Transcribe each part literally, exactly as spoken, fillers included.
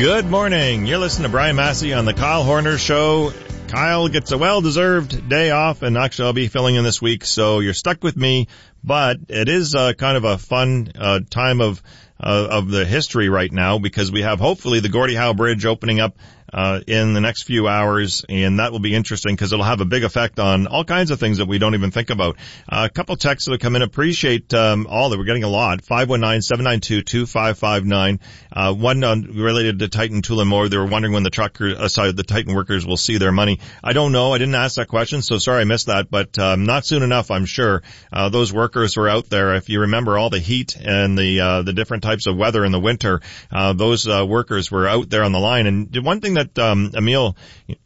Good morning. You're listening to Brian Massey on the Kyle Horner Show. Kyle gets a well-deserved day off, and actually I'll be filling in this week, so you're stuck with me. But it is uh, kind of a fun uh, time of uh, of the history right now, because we have hopefully the Gordie Howe Bridge opening up uh in the next few hours, and that will be interesting because it'll have a big effect on all kinds of things that we don't even think about. Uh, a couple texts that have come in. Appreciate um all that. We're getting a lot. five one nine, seven nine two, two five five nine. Uh one uh, related to Titan Tullamore. They were wondering when the trucker uh, sorry, the Titan workers will see their money. I don't know. I didn't ask that question, so sorry I missed that, but um not soon enough, I'm sure. Uh those workers were out there. If you remember all the heat and the uh the different types of weather in the winter, uh those uh workers were out there on the line. And one thing that That, um, Emil,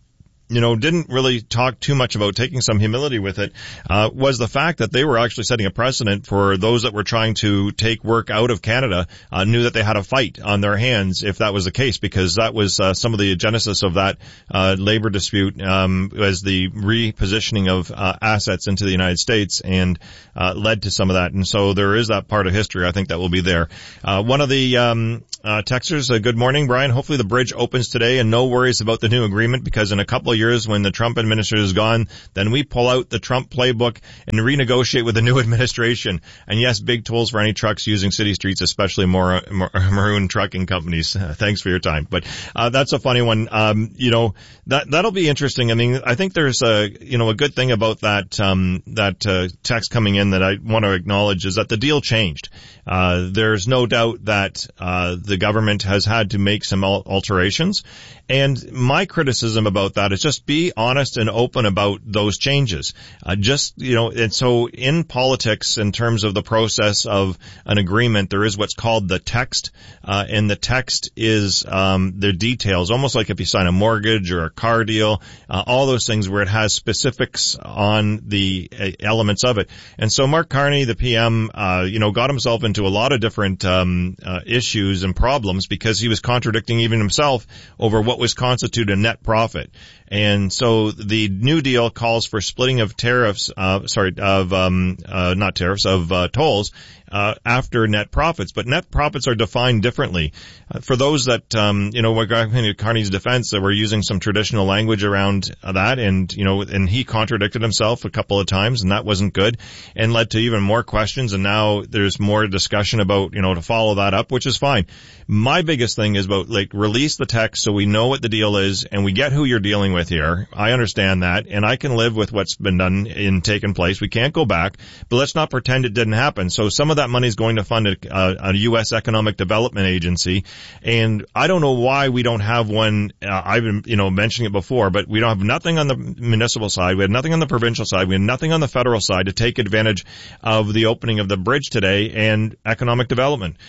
you know, didn't really talk too much about, taking some humility with it, uh, was the fact that they were actually setting a precedent for those that were trying to take work out of Canada, uh, knew that they had a fight on their hands if that was the case, because that was, uh, some of the genesis of that, uh, labor dispute, um, was the repositioning of, uh, assets into the United States, and, uh, led to some of that. And so there is that part of history, I think, that will be there. Uh, one of the, um, uh, texters, uh, good morning, Brian. Hopefully the bridge opens today, and no worries about the new agreement, because in a couple of years when the Trump administration is gone, then we pull out the Trump playbook and renegotiate with the new administration. And yes, big tolls for any trucks using city streets, especially more, more maroon trucking companies. Uh, thanks for your time. But uh, that's a funny one. Um, you know, that that'll be interesting. I mean, I think there's a you know a good thing about that um, that uh, text coming in that I want to acknowledge is that the deal changed. Uh, there's no doubt that uh, the government has had to make some alterations. And my criticism about that is just be honest and open about those changes. Uh, just, you know, and so in politics, in terms of the process of an agreement, there is what's called the text, uh, and the text is, um, the details, almost like if you sign a mortgage or a car deal, uh, all those things where it has specifics on the uh, elements of it. And so Mark Carney, the P M, uh, you know, got himself into a lot of different, um, uh, issues and problems because he was contradicting even himself over what was constitute a net profit. And so the New Deal calls for splitting of tariffs, uh, sorry, of, um, uh, not tariffs, of, uh, tolls, uh, after net profits. But net profits are defined differently. Uh, for those that, um, you know, we're going to Carney's defense, that we're using some traditional language around that, and, you know, and he contradicted himself a couple of times, and that wasn't good, and led to even more questions, and now there's more discussion about, you know, to follow that up, which is fine. My biggest thing is about, like, release the text so we know what the deal is, and we get who you're dealing with here. I understand that, and I can live with what's been done and taken place. We can't go back, but let's not pretend it didn't happen. So some of that money is going to fund a, a, a U S Economic Development Agency, and I don't know why we don't have one. Uh, I've been, you know, mentioning it before, but we don't have nothing on the municipal side. We have nothing on the provincial side. We have nothing on the federal side to take advantage of the opening of the bridge today and economic development.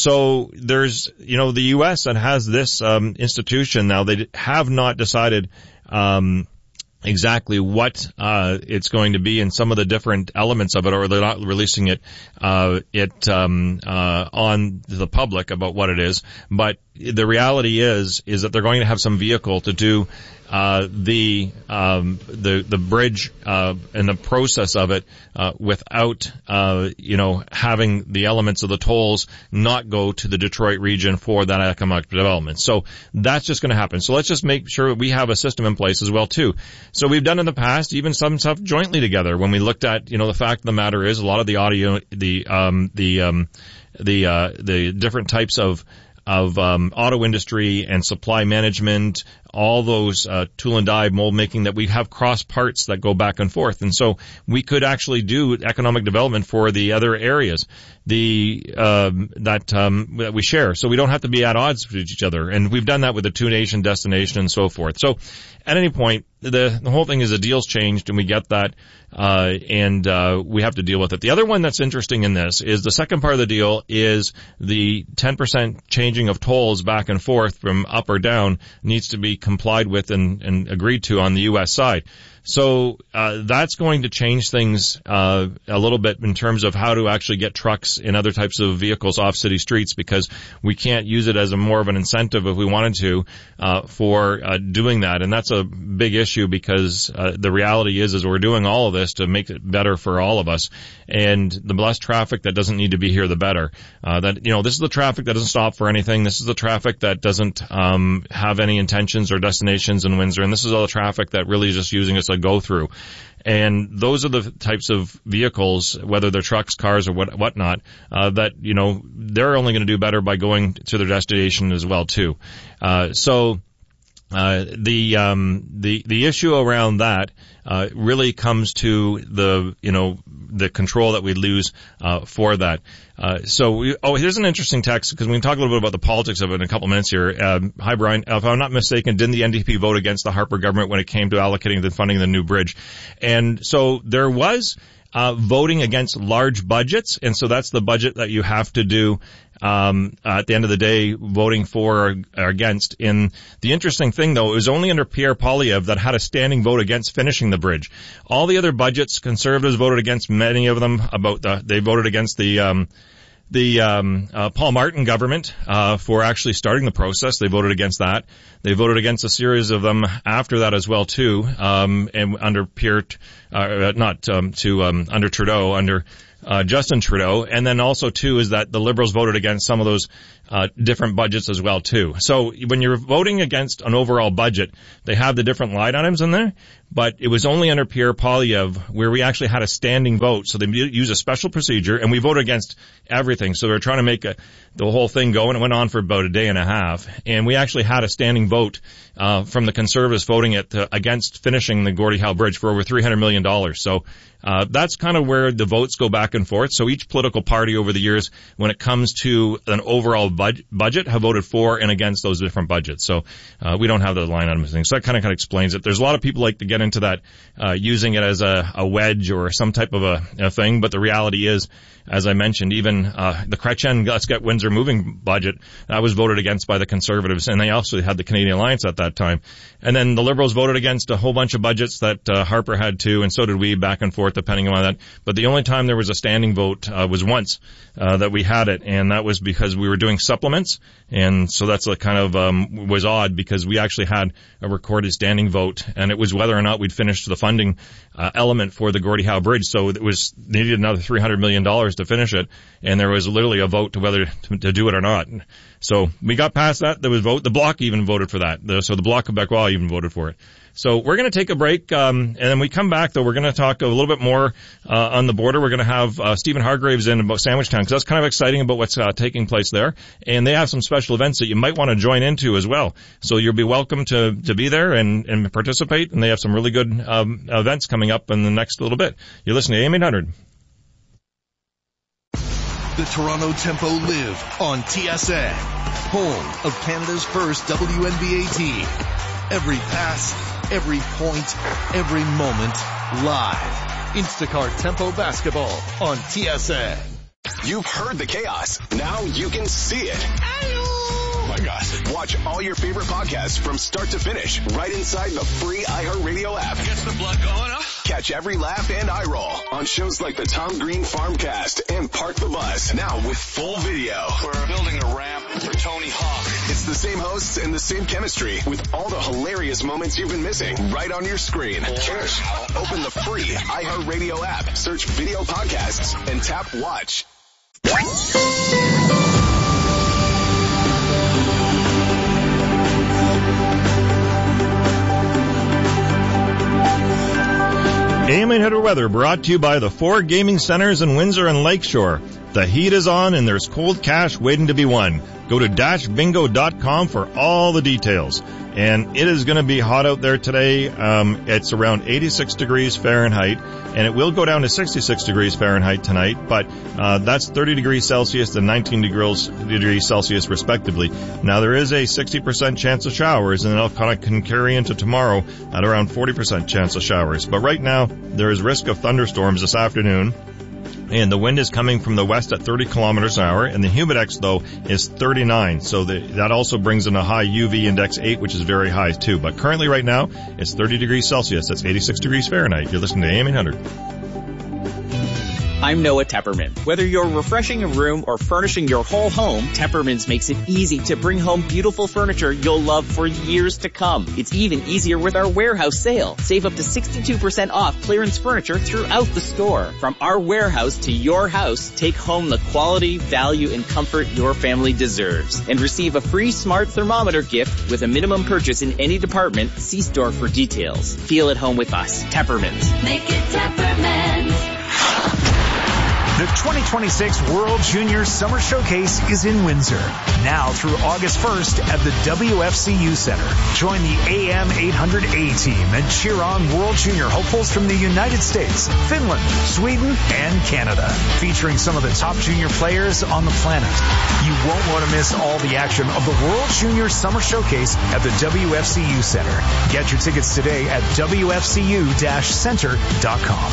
So there's, you know, the U S that has this um, institution now. They have not decided um exactly what uh it's going to be and some of the different elements of it, or they're not releasing it uh it um uh on the public about what it is. But the reality is is that they're going to have some vehicle to do uh the um the the bridge uh and the process of it uh without uh you know having the elements of the tolls not go to the Detroit region for that economic development. So that's just going to happen. So let's just make sure we have a system in place as well too. So we've done in the past even some stuff jointly together when we looked at, you know, the fact of the matter is a lot of the audio the um the um the uh the different types of of um auto industry and supply management, all those uh tool and die mold making, that we have cross parts that go back and forth. And so we could actually do economic development for the other areas the um that um that we share, so we don't have to be at odds with each other. And we've done that with the two nation destination and so forth. So at any point, the the whole thing is the deal's changed, and we get that, uh and uh we have to deal with it. The other one that's interesting in this is the second part of the deal is the ten percent changing of tolls back and forth from up or down needs to be complied with and, and agreed to on the U S side. So uh, that's going to change things uh, a little bit in terms of how to actually get trucks and other types of vehicles off city streets, because we can't use it as a more of an incentive if we wanted to uh, for uh, doing that. And that's a big issue, because uh, the reality is is we're doing all of this to make it better for all of us. And the less traffic that doesn't need to be here, the better. Uh, that, you know, this is the traffic that doesn't stop for anything. This is the traffic that doesn't um, have any intentions or destinations in Windsor. And this is all the traffic that really is just using us a go through. And those are the types of vehicles, whether they're trucks, cars, or what whatnot, uh, that, you know, they're only going to do better by going to their destination as well too. Uh, so. Uh, the, um, the, the issue around that, uh, really comes to the, you know, the control that we lose, uh, for that. Uh, so we, oh, here's an interesting text, because we can talk a little bit about the politics of it in a couple minutes here. Um, hi, Brian. If I'm not mistaken, didn't the N D P vote against the Harper government when it came to allocating the funding of the new bridge? And so there was, uh, voting against large budgets, and so that's the budget that you have to do um uh, at the end of the day, voting for or, or against. In the interesting thing, though, it was only under Pierre Poilievre that had a standing vote against finishing the bridge. All the other budgets, Conservatives voted against many of them. About the, they voted against the um the um uh, Paul Martin government uh for actually starting the process. They voted against that. They voted against a series of them after that as well too. Um and under Pierre, uh, not um to um under Trudeau, under Uh, Justin Trudeau. And then also too is that the Liberals voted against some of those uh, different budgets as well too. So when you're voting against an overall budget, they have the different line items in there, but it was only under Pierre Poilievre where we actually had a standing vote. So they use a special procedure, and we voted against everything. So they're trying to make a, the whole thing go, and it went on for about a day and a half. And we actually had a standing vote uh, from the Conservatives voting it uh, against finishing the Gordie Howe Bridge for over three hundred million dollars. So uh, that's kind of where the votes go back and forth. So each political party over the years, when it comes to an overall bud- budget, have voted for and against those different budgets. So uh, we don't have the line item thing. So that kind of kind of explains it. There's a lot of people like to get into that, uh, using it as a, a wedge or some type of a, a thing. But the reality is, as I mentioned, even uh, the Chrétien Let's Get Windsor Moving budget, that was voted against by the Conservatives, and they also had the Canadian Alliance at that time. And then the Liberals voted against a whole bunch of budgets that uh, Harper had too, and so did we, back and forth depending on that. But the only time there was a standing vote uh, was once uh, that we had it, and that was because we were doing supplements. And so that's a kind of um, was odd, because we actually had a recorded standing vote, and it was whether or not we'd finished the funding uh, element for the Gordie Howe Bridge. So it was needed another three hundred million dollars to finish it, and there was literally a vote to whether to, to do it or not. So we got past that. There was vote. The Bloc even voted for that. The, so the Bloc Québécois even voted for it. So we're going to take a break, um, and then we come back, though, we're going to talk a little bit more uh, on the border. We're going to have uh, Stephen Hargraves in about Sandwich Town, because that's kind of exciting about what's uh, taking place there. And they have some special events that you might want to join into as well. So you'll be welcome to to be there and, and participate, and they have some really good um, events coming up in the next little bit. You're listening to A M eight hundred. The Toronto Tempo live on T S N, home of Canada's first W N B A team. Every pass, every point, every moment, live. Instacart Tempo Basketball on T S N. You've heard the chaos. Now you can see it. Oh my gosh. Watch all your favorite podcasts from start to finish right inside the free iHeartRadio app. Gets the blood going, huh? Catch every laugh and eye roll on shows like the Tom Green Farmcast and Park the Bus. Now with full video. We're building a ramp for Tony Hawk. It's the same hosts and the same chemistry with all the hilarious moments you've been missing right on your screen. Cheers. Open the free iHeartRadio app, search video podcasts, and tap watch. A M eight hundred weather brought to you by the four gaming centers in Windsor and Lakeshore. The heat is on and there's cold cash waiting to be won. Go to dash bingo dot com for all the details. And it is going to be hot out there today. Um, it's around eighty-six degrees Fahrenheit, and it will go down to sixty-six degrees Fahrenheit tonight, but uh, that's thirty degrees Celsius and nineteen degrees Celsius respectively. Now there is a sixty percent chance of showers, and it'll kind of can carry into tomorrow at around forty percent chance of showers. But right now there is risk of thunderstorms this afternoon. And the wind is coming from the west at thirty kilometers an hour, and the humidex, though, is thirty-nine. So the, that also brings in a high U V index eight, which is very high, too. But currently right now, it's thirty degrees Celsius. That's eighty-six degrees Fahrenheit. You're listening to A M eight hundred. I'm Noah Tepperman. Whether you're refreshing a room or furnishing your whole home, Tepperman's makes it easy to bring home beautiful furniture you'll love for years to come. It's even easier with our warehouse sale. Save up to sixty-two percent off clearance furniture throughout the store. From our warehouse to your house, take home the quality, value, and comfort your family deserves. And receive a free smart thermometer gift with a minimum purchase in any department. See store for details. Feel at home with us. Tepperman's. Make it Tepperman's. The twenty twenty-six World Junior Summer Showcase is in Windsor, now through August first at the W F C U Center. Join the A M eight hundred A team and cheer on World Junior hopefuls from the United States, Finland, Sweden, and Canada, featuring some of the top junior players on the planet. You won't want to miss all the action of the World Junior Summer Showcase at the W F C U Center. Get your tickets today at W F C U center dot com.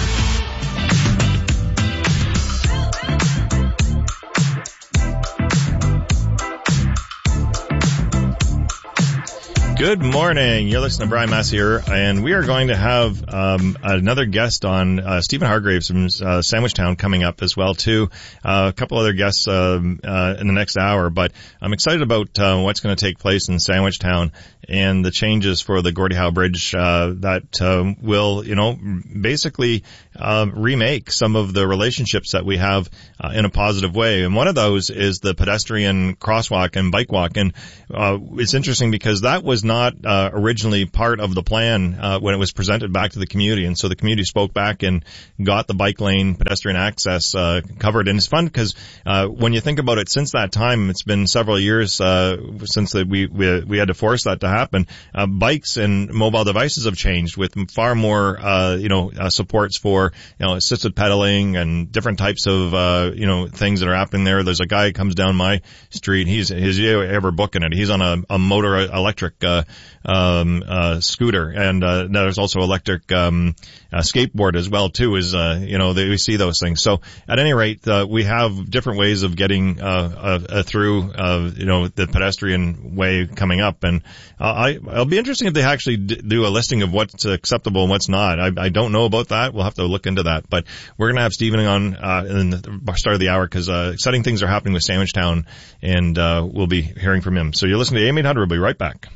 Good morning. You're listening to Brian Massey here, and we are going to have um, another guest on, uh, Stephen Hargraves from uh, Sandwichtown coming up as well, too. Uh, a couple other guests um, uh, in the next hour, but I'm excited about uh, what's going to take place in Sandwichtown and the changes for the Gordie Howe Bridge uh, that uh, will, you know, basically uh, remake some of the relationships that we have uh, in a positive way. And one of those is the pedestrian crosswalk and bike walk. And uh, it's interesting because that was not uh, originally part of the plan uh, when it was presented back to the community. And so the community spoke back and got the bike lane pedestrian access uh, covered. And it's fun because uh, when you think about it, since that time, it's been several years uh, since that we, we we had to force that to happen. Uh, bikes and mobile devices have changed with far more, uh, you know, uh, supports for, you know, assisted pedaling and different types of, uh, you know, things that are happening there. There's a guy who comes down my street. He's, he's ever booking it. He's on a, a motor electric, uh, um, uh, scooter. And, uh, there's also electric, um, uh, skateboard as well, too, is, uh, you know, they, we see those things. So at any rate, uh, we have different ways of getting, uh, uh, uh through, uh, you know, the pedestrian way coming up. And, uh, I, it'll be interesting if they actually d- do a listing of what's acceptable and what's not. I, I don't know about that. We'll have to look into that. But we're going to have Stephen on uh, in the start of the hour because uh, exciting things are happening with Sandwichtown, and uh, we'll be hearing from him. So you're listening to A M eight hundred. We'll be right back.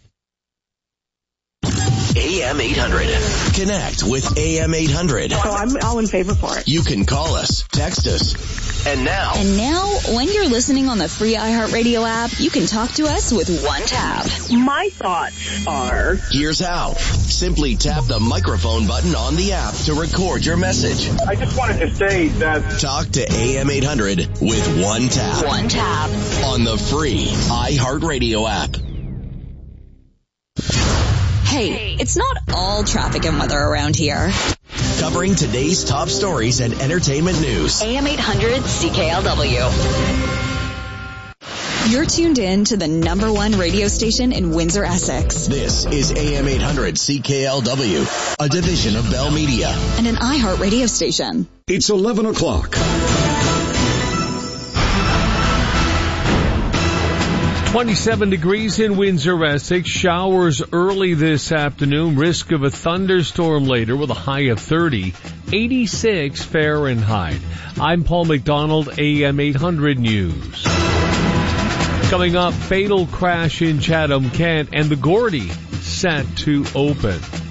A M eight hundred. Connect with A M eight hundred. So I'm all in favor for it. You can call us, text us. And now. And now, when you're listening on the free iHeartRadio app, you can talk to us with one tap. My thoughts are... Here's how. Simply tap the microphone button on the app to record your message. I just wanted to say that... Talk to A M eight hundred with one tap. One tap. On the free iHeartRadio app. Hey, it's not all traffic and weather around here. Covering today's top stories and entertainment news. A M eight hundred C K L W. You're tuned in to the number one radio station in Windsor, Essex. This is A M eight hundred C K L W, a division of Bell Media. And an iHeart radio station. It's eleven o'clock. twenty-seven degrees in Windsor, Essex. Showers early this afternoon. Risk of a thunderstorm later with a high of thirty. eighty-six Fahrenheit. I'm Paul McDonald, A M eight hundred News. Coming up, fatal crash in Chatham, Kent, and the Gordie set to open.